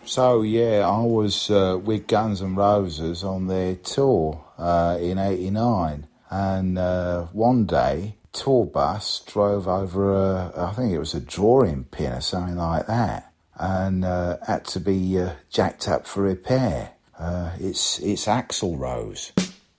So yeah, I was with Guns N' Roses on their tour in '89, and one day tour bus drove over I think it was a drawing pin or something like that, and had to be jacked up for repair. It's Axl Rose.